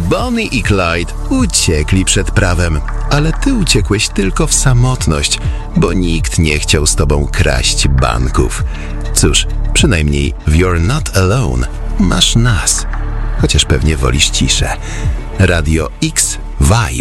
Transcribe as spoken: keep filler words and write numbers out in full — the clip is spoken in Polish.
Bonnie i Clyde uciekli przed prawem, ale ty uciekłeś tylko w samotność, bo nikt nie chciał z tobą kraść banków. Cóż, przynajmniej w You're Not Alone masz nas, chociaż pewnie wolisz ciszę. Radio X Vibe.